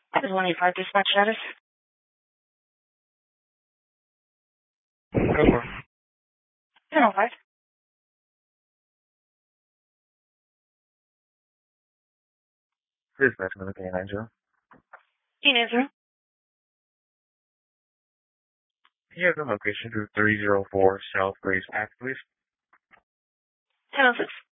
This is 185 dispatch status. Go for it. 1005. Dispatch, another K90. Teenager. Can you have the location to 304 South Grace Path, please? 1006.